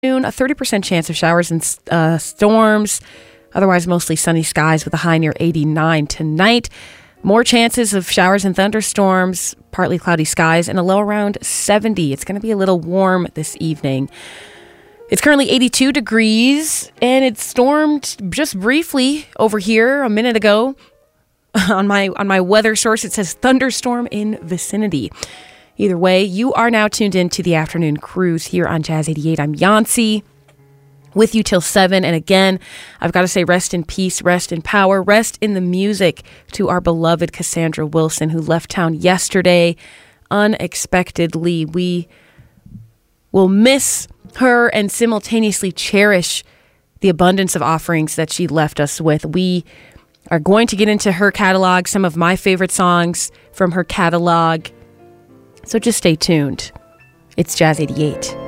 A 30% chance of showers and storms. Otherwise, mostly sunny skies with a high near 89 tonight. More chances of showers and thunderstorms, partly cloudy skies, and a low around 70. It's going to be a little warm this evening. It's currently 82 degrees, and it stormed just briefly over here a minute ago. On my weather source, it says thunderstorm in vicinity. Either way, you are now tuned in to the afternoon cruise here on Jazz 88. I'm Yancy, with you till 7. And again, I've got to say rest in peace, rest in power, rest in the music to our beloved Cassandra Wilson, who left town yesterday unexpectedly. We will miss her and simultaneously cherish the abundance of offerings that she left us with. We are going to get into her catalog, some of my favorite songs from her catalog. So just stay tuned. It's Jazz 88.